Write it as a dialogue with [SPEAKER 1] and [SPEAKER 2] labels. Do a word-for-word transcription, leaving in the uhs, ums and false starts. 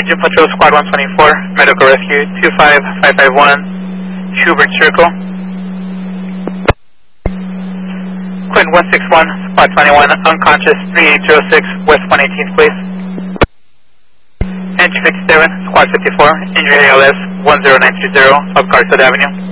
[SPEAKER 1] Engine Patrol Squad one twenty-four, Medical Rescue two five five five one, Schubert Circle. Quint one six one, Squad twenty-one, unconscious three eight zero six, West one eighteenth, please. Engine fifty-seven, Squad fifty-four, injury A L S one zero nine two zero, South Garfield Avenue.